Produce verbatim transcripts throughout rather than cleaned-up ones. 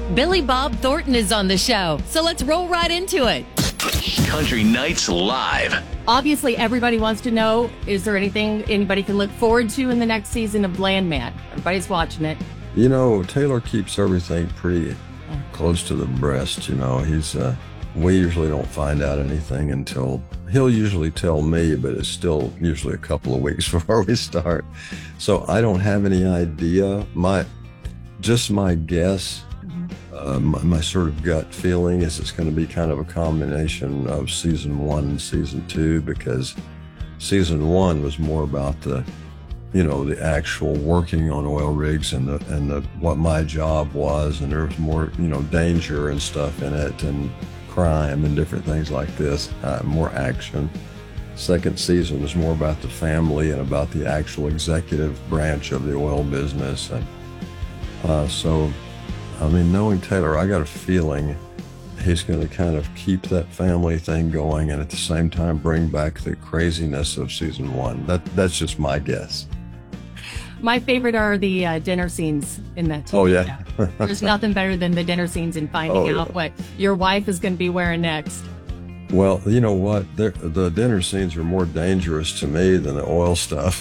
Billy Bob Thornton is on the show, so let's roll right into it. Country Nights Live. Obviously, everybody wants to know, is there anything anybody can look forward to in the next season of Landman? Everybody's watching it. You know, Taylor keeps everything pretty close to the breast. You know, he's, uh, we usually don't find out anything until, he'll usually tell me, but it's still usually a couple of weeks before we start. So I don't have any idea. My, just my guess, uh, my, my sort of gut feeling is it's going to be kind of a combination of season one and season two, because season one was more about the, you know, the actual working on oil rigs and the, and the, what my job was. And there was more, you know, danger and stuff in it, and crime and different things like this, uh, more action. Second season was more about the family and about the actual executive branch of the oil business. And uh, so, I mean, knowing Taylor, I got a feeling he's going to kind of keep that family thing going and at the same time bring back the craziness of season one. That That's just my guess. My favorite are the uh, dinner scenes in that. Oh, yeah. There's nothing better than the dinner scenes and finding Oh, out yeah. what your wife is going to be wearing next. Well, you know what? They're, the dinner scenes are more dangerous to me than the oil stuff.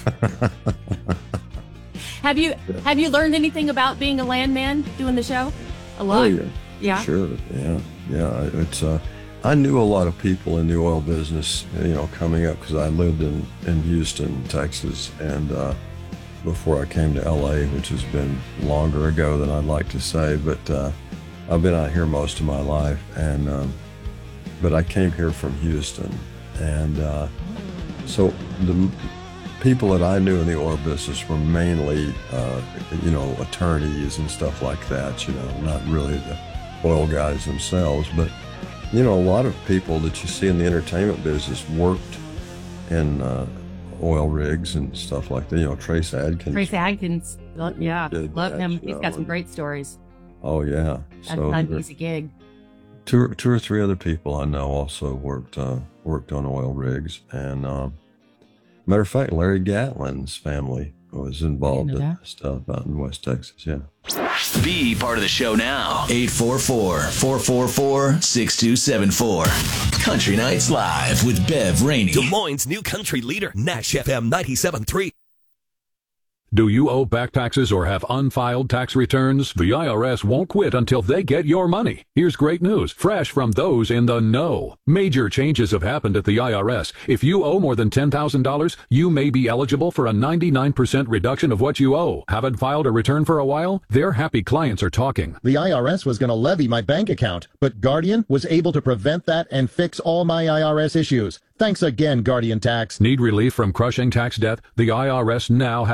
Have you have you learned anything about being a landman doing the show? A lot. Oh, yeah. Yeah. Sure. Yeah. Yeah. It's, uh, I knew a lot of people in the oil business, you know, coming up, because I lived in, in Houston, Texas, and, uh, before I came to L A, which has been longer ago than I'd like to say, but, uh, I've been out here most of my life, and, um, but I came here from Houston, and, uh, so the people that I knew in the oil business were mainly, uh, you know, attorneys and stuff like that, you know, not really the oil guys themselves, but, you know, a lot of people that you see in the entertainment business worked in uh, oil rigs and stuff like that. You know, Trace Adkins. Trace Adkins. Yeah. did Love that, him. you He's know, got some and- great stories. Oh, yeah. That's So not an there- easy gig. two, two or three other people I know also worked uh, worked on oil rigs. And um, matter of fact, Larry Gatlin's family was involved know in that. stuff out in West Texas. Yeah. Be part of the show now. eight four four, four four four, six two seven four. Country Nights Live with Bev Rainey. Des Moines' new country leader, Nash F M ninety-seven point three. Do you owe back taxes or have unfiled tax returns? The I R S won't quit until they get your money. Here's great news, fresh from those in the know. Major changes have happened at the I R S. If you owe more than ten thousand dollars, you may be eligible for a ninety-nine percent reduction of what you owe. Haven't filed a return for a while? Their happy clients are talking. The I R S was going to levy my bank account, but Guardian was able to prevent that and fix all my I R S issues. Thanks again, Guardian Tax. Need relief from crushing tax debt? The I R S now has